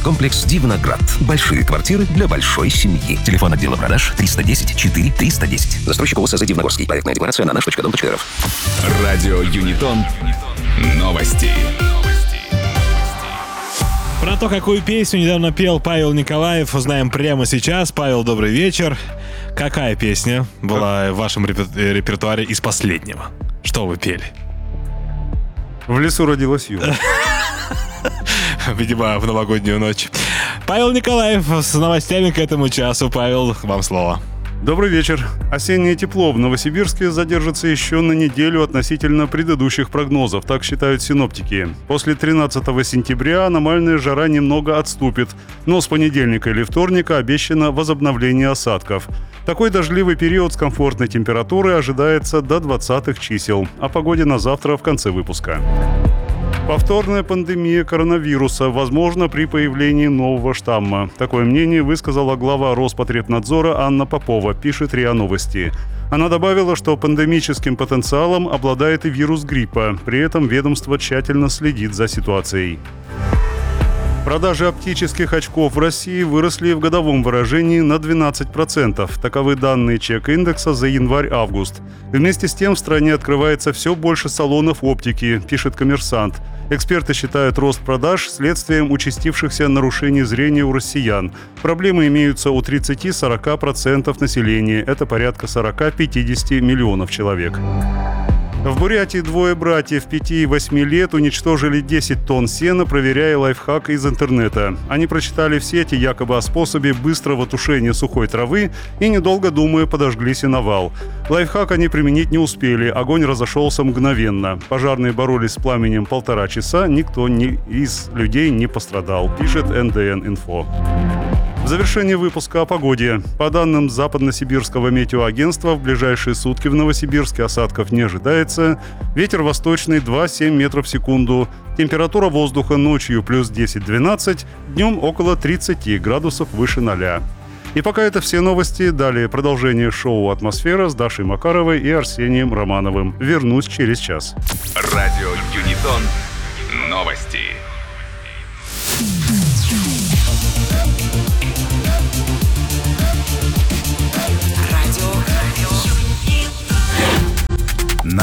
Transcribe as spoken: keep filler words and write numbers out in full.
комплекс «Дивноград». Большие квартиры для большой семьи. Телефон отдела продаж триста десять четыре триста десять. Застройщик ОСЗ «Дивногорский». Проектная декларация на наш точка дом точка эр эф. Радио Юнитон. Новости. Про то, какую песню недавно пел Павел Николаев, узнаем прямо сейчас. Павел, добрый вечер. Какая песня была в вашем репер- репертуаре из последнего? Что вы пели? В лесу родилась Юля. Видимо, в новогоднюю ночь. Павел Николаев с новостями к этому часу. Павел, вам слово. Добрый вечер. Осеннее тепло в Новосибирске задержится еще на неделю относительно предыдущих прогнозов, так считают синоптики. После тринадцатого сентября аномальная жара немного отступит, но с понедельника или вторника обещано возобновление осадков. Такой дождливый период с комфортной температурой ожидается до двадцатых чисел. О погоде на завтра в конце выпуска. Повторная пандемия коронавируса возможна при появлении нового штамма. Такое мнение высказала глава Роспотребнадзора Анна Попова, пишет РИА Новости. Она добавила, что пандемическим потенциалом обладает и вирус гриппа. При этом ведомство тщательно следит за ситуацией. Продажи оптических очков в России выросли в годовом выражении на двенадцать процентов. Таковы данные чек-индекса за январь-август. Вместе с тем в стране открывается все больше салонов оптики, пишет «Коммерсант». Эксперты считают рост продаж следствием участившихся нарушений зрения у россиян. Проблемы имеются у тридцати-сорока процентов населения. Это порядка сорок-пятьдесят миллионов человек. В Бурятии двое братьев пяти и восьми лет уничтожили десять тонн сена, проверяя лайфхак из интернета. Они прочитали в сети якобы о способе быстрого тушения сухой травы и, недолго думая, подожгли сеновал. Лайфхак они применить не успели, огонь разошелся мгновенно. Пожарные боролись с пламенем полтора часа, никто ни из людей не пострадал, пишет эн дэ эн-инфо. В завершении выпуска о погоде. По данным Западно-Сибирского метеоагентства, в ближайшие сутки в Новосибирске осадков не ожидается. Ветер восточный два семь метров в секунду. Температура воздуха ночью плюс десять-двенадцать, днем около тридцати градусов выше ноля. И пока это все новости. Далее продолжение шоу «Атмосфера» с Дашей Макаровой и Арсением Романовым. Вернусь через час. Радио Юнитон. Новости.